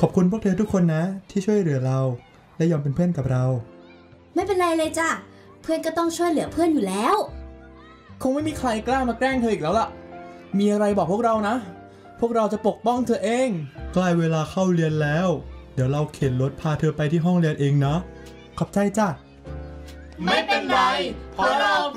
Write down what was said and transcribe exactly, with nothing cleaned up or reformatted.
ขอบคุณพวกเธอทุกคนนะที่ช่วยเหลือเราและยอมเป็นเพื่อนกับเราไม่เป็นไรเลยจ้ะเพื่อนก็ต้องช่วยเหลือเพื่อนอยู่แล้วคงไม่มีใครกล้ามาแกล้งเธออีกแล้วล่ะมีอะไรบอกพวกเรานะพวกเราจะปกป้องเธอเองใกล้เวลาเข้าเรียนแล้วเดี๋ยวเราเข็นรถพาเธอไปที่ห้องเรียนเองนะขอบใจจ้ะไม่เป็นไรเพราะเรา